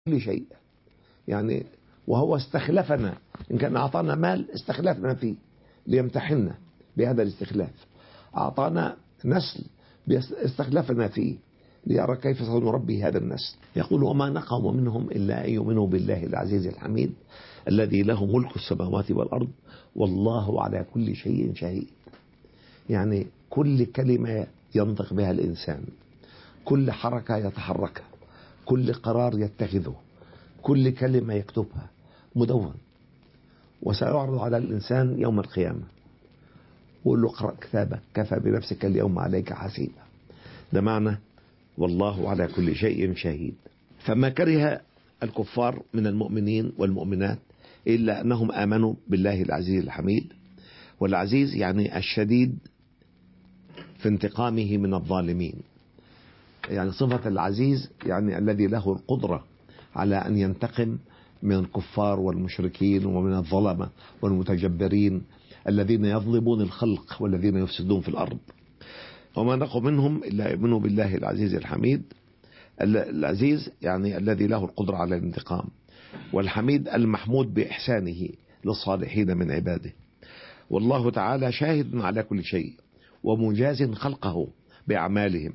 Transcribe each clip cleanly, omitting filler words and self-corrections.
كل شيء يعني. وهو استخلفنا، إن كان أعطانا مال استخلفنا فيه ليمتحننا بهذا الاستخلاف. أعطانا نسل استخلفنا فيه ليرى كيف سنربي هذا النسل. يقول: وما نقموا منهم إلا أن يؤمنوا بالله العزيز الحميد الذي له ملك السماوات والأرض والله على كل شيء شهيد. يعني كل كلمة ينطق بها الإنسان، كل حركة يتحركها، كل قرار يتخذه، كل كلمة يكتبها مدون، وسيعرض على الإنسان يوم القيامة وقل له: اقرأ كتابك كفى بنفسك اليوم عليك حسيبا. ده معنى والله على كل شيء شهيد. فما كره الكفار من المؤمنين والمؤمنات إلا أنهم آمنوا بالله العزيز الحميد. والعزيز يعني الشديد في انتقامه من الظالمين. يعني صفة العزيز يعني الذي له القدرة على أن ينتقم من الكفار والمشركين ومن الظلمة والمتجبرين الذين يظلمون الخلق والذين يفسدون في الأرض. وما نقم منهم إلا يؤمنوا بالله العزيز الحميد. العزيز يعني الذي له القدرة على الانتقام، والحميد المحمود بإحسانه للصالحين من عباده. والله تعالى شاهد على كل شيء ومجاز خلقه بأعمالهم،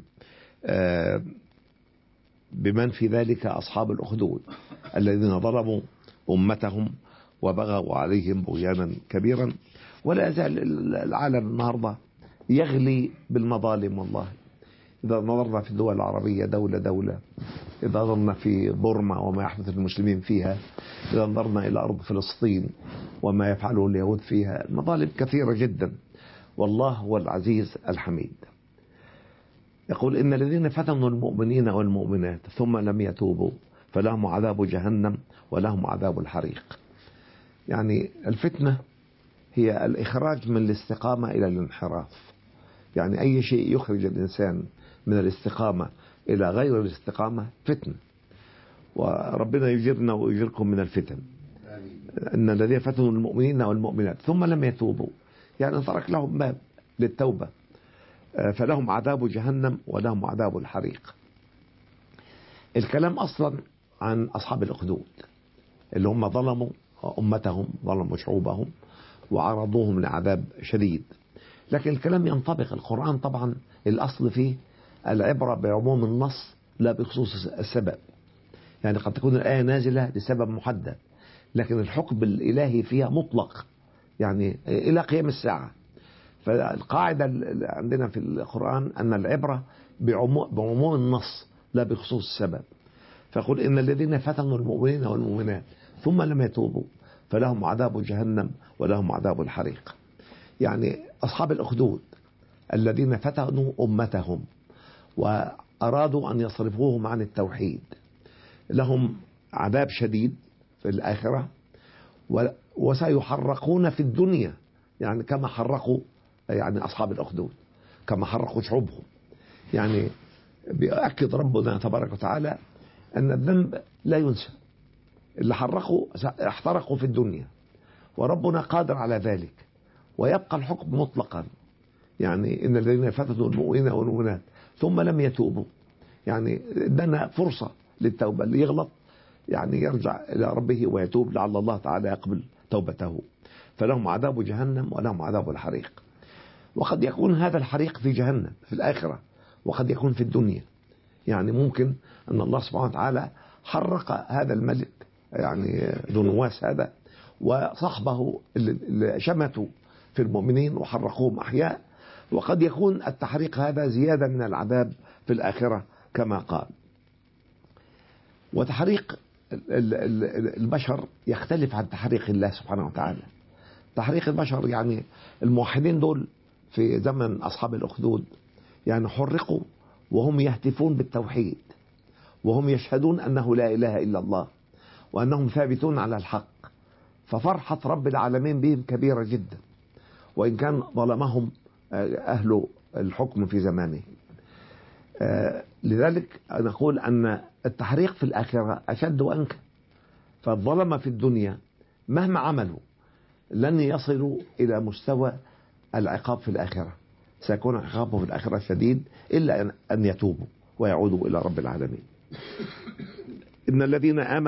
بمن في ذلك أصحاب الأخدود الذين ظلموا أمتهم وبغوا عليهم بغيانا كبيرا. ولا يزال العالم النهاردة يغلي بالمظالم. والله إذا نظرنا في الدول العربية دولة دولة، إذا نظرنا في بورما وما يحدث للمسلمين فيها، إذا نظرنا إلى أرض فلسطين وما يفعله اليهود فيها، المظالم كثيرة جدا. والله هو العزيز الحميد. يقول: إن الذين فتنوا المؤمنين والمؤمنات ثم لم يتوبوا فلهم عذاب جهنم ولهم عذاب الحريق. يعني الفتنة هي الإخراج من الاستقامة إلى الانحراف. يعني أي شيء يخرج الإنسان من الاستقامة إلى غير الاستقامة فتنة. وربنا يجرنا ويجركم من الفتن. إن الذين فتنوا المؤمنين والمؤمنات ثم لم يتوبوا يعني ترك لهم باب للتوبة فلهم عذاب جهنم ولهم عذاب الحريق. الكلام أصلا عن أصحاب الأخدود اللي هم ظلموا أمتهم، ظلموا شعوبهم وعرضوهم لعذاب شديد. لكن الكلام ينطبق، القرآن طبعا الأصل فيه العبرة بعموم النص لا بخصوص السبب. يعني قد تكون الآية نازلة لسبب محدد لكن الحكم الإلهي فيها مطلق يعني إلى قيام الساعة. فالقاعدة عندنا في القرآن أن العبرة بعموم النص لا بخصوص السبب. فقل: إن الذين فتنوا المؤمنين والمؤمنات ثم لم يتوبوا فلهم عذاب جهنم ولهم عذاب الحريق. يعني أصحاب الأخدود الذين فتنوا أمتهم وأرادوا أن يصرفوهم عن التوحيد لهم عذاب شديد في الآخرة، وسيحرقون في الدنيا يعني كما حرقوا يعني أصحاب الأخدود، كما حرقوا شعوبهم. يعني بيأكد ربنا تبارك وتعالى أن الذنب لا ينسى. اللي حرقوا احترقوا في الدنيا وربنا قادر على ذلك ويبقى الحكم مطلقا. يعني إن الذين فتنوا المؤمنين والمؤمنات ثم لم يتوبوا يعني ادنا فرصة للتوبة. اللي يغلط يعني يرجع إلى ربه ويتوب لعل الله تعالى يقبل توبته. فلهم عذاب جهنم ولهم عذاب الحريق. وقد يكون هذا الحريق في جهنم في الآخرة وقد يكون في الدنيا. يعني ممكن أن الله سبحانه وتعالى حرق هذا الملك يعني ذو نواس هذا وصحبه اللي شمتوا في المؤمنين وحرقوهم أحياء. وقد يكون التحريق هذا زيادة من العذاب في الآخرة كما قال. وتحريق البشر يختلف عن تحريق الله سبحانه وتعالى. تحريق البشر يعني الموحدين دول في زمن أصحاب الأخدود يعني حرقوا وهم يهتفون بالتوحيد وهم يشهدون أنه لا إله إلا الله وأنهم ثابتون على الحق. ففرحة رب العالمين بهم كبيرة جدا وإن كان ظلمهم أهل الحكم في زمانه. لذلك نقول أن التحريق في الآخرة أشد وأنكى. فالظلم في الدنيا مهما عملوا لن يصلوا إلى مستوى العقاب في الآخرة. سيكون عقابه في الآخرة شديد إلا أن يتوبوا ويعودوا إلى رب العالمين. إن الذين آمنوا